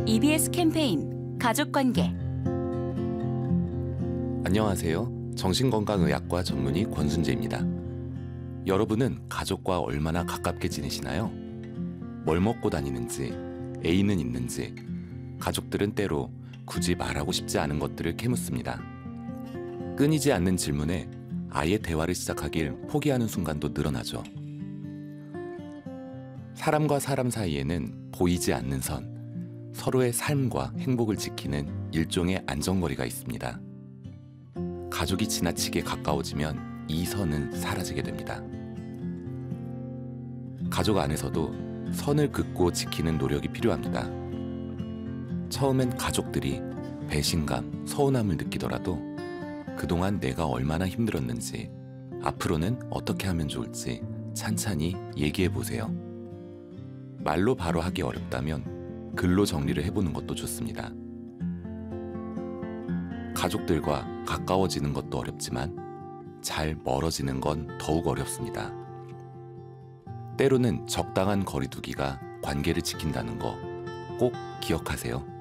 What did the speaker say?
EBS 캠페인 가족관계. 안녕하세요. 정신건강의학과 전문의 권순재입니다. 여러분은 가족과 얼마나 가깝게 지내시나요? 뭘 먹고 다니는지, 애인은 있는지, 가족들은 때로 굳이 말하고 싶지 않은 것들을 캐묻습니다. 끊이지 않는 질문에 아예 대화를 시작하길 포기하는 순간도 늘어나죠. 사람과 사람 사이에는 보이지 않는 선, 서로의 삶과 행복을 지키는 일종의 안전거리가 있습니다. 가족이 지나치게 가까워지면 이 선은 사라지게 됩니다. 가족 안에서도 선을 긋고 지키는 노력이 필요합니다. 처음엔 가족들이 배신감, 서운함을 느끼더라도 그동안 내가 얼마나 힘들었는지, 앞으로는 어떻게 하면 좋을지 찬찬히 얘기해 보세요. 말로 바로 하기 어렵다면 글로 정리를 해보는 것도 좋습니다. 가족들과 가까워지는 것도 어렵지만 잘 멀어지는 건 더욱 어렵습니다. 때로는 적당한 거리두기가 관계를 지킨다는 거 꼭 기억하세요.